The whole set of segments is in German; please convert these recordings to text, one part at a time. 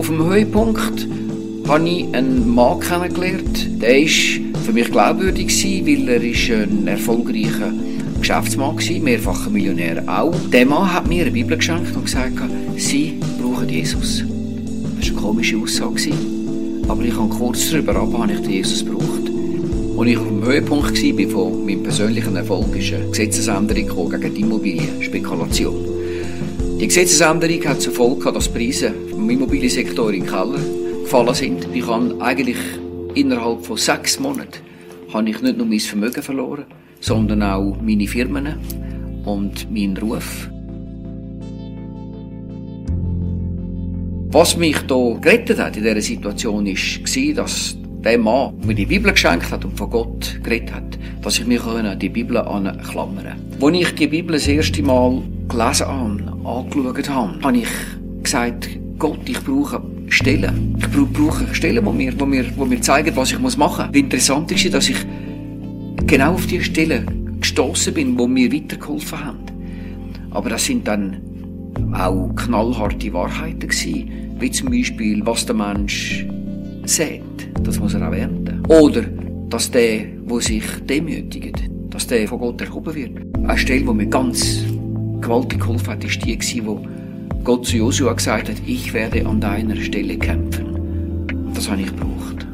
Auf dem Höhepunkt habe ich einen Mann kennengelernt. Der war für mich glaubwürdig, weil er ein erfolgreicher Geschäftsmann war, mehrfacher Millionär auch. Der Mann hat mir eine Bibel geschenkt und gesagt, Sie brauchen Jesus. Das war eine komische Aussage, aber ich habe kurz darüber habe ich Jesus gebraucht. Als ich auf dem Höhepunkt war von meinem persönlichen Erfolg, ist eine Gesetzesänderung gegen die Immobilienspekulation. Die Gesetzesänderung hat zur Folge, dass die Preise im Immobiliensektor in den Keller gefallen sind. Ich habe eigentlich innerhalb von 6 Monaten nicht nur mein Vermögen verloren, sondern auch meine Firmen und meinen Ruf. Was mich hier gerettet hat in dieser Situation war, dass der Mann mir die Bibel geschenkt hat und von Gott geredet hat, dass ich mich an die Bibel anklammern konnte. Als ich die Bibel das erste Mal gelesen habe, angeschaut habe ich gesagt, Gott, ich brauche Stellen. Ich brauche Stellen, die mir zeigen, was ich machen muss. Interessant ist, dass ich genau auf die Stellen gestossen bin, die mir weitergeholfen haben. Aber das sind dann auch knallharte Wahrheiten gewesen, wie zum Beispiel, was der Mensch sät, das muss er auch ernten. Oder, dass der sich demütigt, dass der von Gott erhoben wird. Eine Stelle, die mir ganz gewaltig geholfen hat, ist die, wo Gott zu Josua gesagt hat, ich werde an deiner Stelle kämpfen. Und das habe ich gebraucht.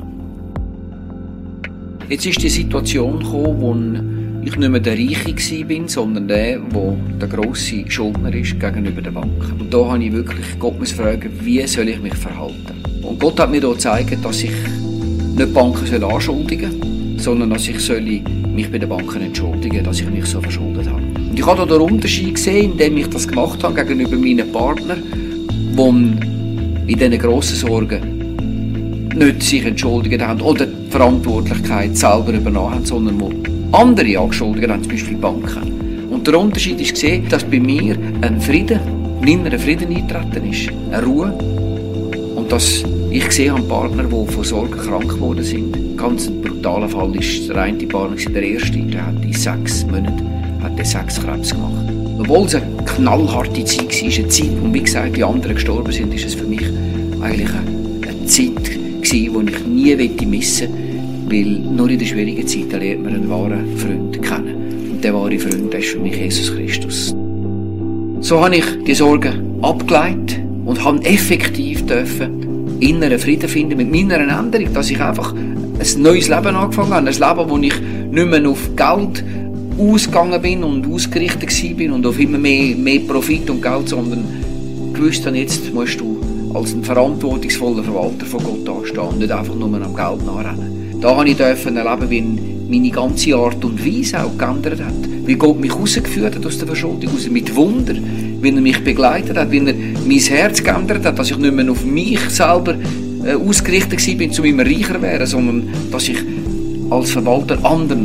Jetzt ist die Situation gekommen, wo ich nicht mehr der Reiche war, sondern der grosse Schuldner ist gegenüber der Bank. Und da habe ich wirklich Gott fragen, wie soll ich mich verhalten? Und Gott hat mir hier gezeigt, dass ich nicht Banken anschuldigen soll, sondern dass ich mich bei den Banken entschuldigen soll, dass ich mich so verschuldet habe. Und ich habe hier den Unterschied gesehen, indem ich das gemacht habe gegenüber meinen Partnern, die in diesen grossen Sorgen nicht sich entschuldigt haben oder die Verantwortlichkeit selber übernommen haben, sondern die andere angeschuldigt haben, zum Beispiel Banken. Und der Unterschied ist gesehen, dass bei mir ein innerer Frieden eingetreten ist, eine Ruhe. Und dass ich gesehen habe Partner, die von Sorgen krank geworden sind. Ganz ein brutaler Fall ist der eine Partner, der erste, der hat in 6 Monaten 6 Krebs gemacht. Obwohl es eine knallharte Zeit war, eine Zeit, wo, wie gesagt, die anderen gestorben sind, ist es für mich eigentlich eine Zeit gewesen, die ich nie missen möchte, weil nur in der schwierigen Zeit lernt man einen wahren Freund kennen. Und der wahre Freund, ist für mich Jesus Christus. So habe ich die Sorgen abgeleitet und habe effektiv inneren Frieden finden mit meiner Änderung, dass ich einfach ein neues Leben angefangen habe. Ein Leben, wo ich nicht mehr auf Geld ausgegangen bin und ausgerichtet war und auf immer mehr Profit und Geld, sondern gewusst habe, jetzt musst du als ein verantwortungsvoller Verwalter von Gott anstehen und nicht einfach nur am Geld nachrennen. Da habe ich erleben, wie meine ganze Art und Weise auch geändert hat. Wie Gott mich rausgeführt hat aus der Verschuldung, mit Wunder, wie er mich begleitet hat, wie er mein Herz geändert hat, dass ich nicht mehr auf mich selber ausgerichtet war, um immer reicher zu werden, sondern dass ich als Verwalter anderen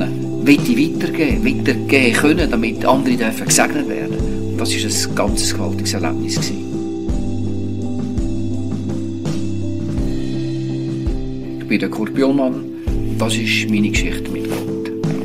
weitergeben können, damit andere gesegnet werden dürfen. Das war ein ganz gewaltiges Erlebnis. Ich bin der Kurt Biolmann. Das ist meine Geschichte mit Gott.